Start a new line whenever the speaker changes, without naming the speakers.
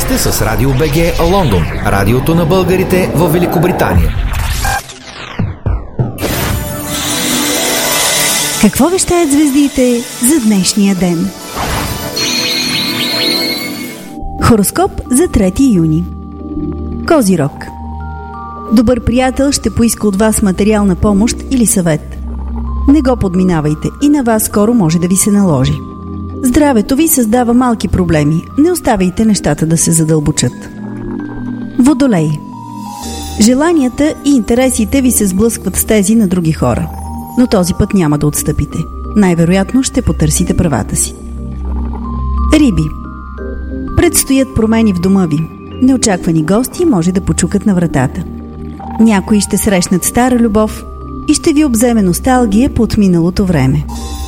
сте с Радио БГ Лондон, радиото на българите в Великобритания.
Какво вещаят звездите за днешния ден? Хороскоп за 3 юни. Козирог. Добър приятел ще поиска от вас материална помощ или съвет. Не го подминавайте и на вас скоро може да ви се наложи. Здравето ви създава малки проблеми. Не оставяйте нещата да се задълбочат. Водолей. Желанията и интересите ви се сблъскват с тези на други хора. Но този път няма да отстъпите. Най-вероятно ще потърсите правата си. Риби. Предстоят промени в дома ви. Неочаквани гости може да почукат на вратата. Някои ще срещнат стара любов и ще ви обземе носталгия по отминалото време.